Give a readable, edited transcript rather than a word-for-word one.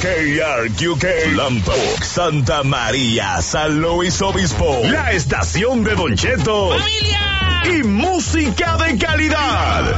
KRQK, Lambok, Santa María, San Luis Obispo, la estación de Don Cheto, ¡Familia! Y música de calidad.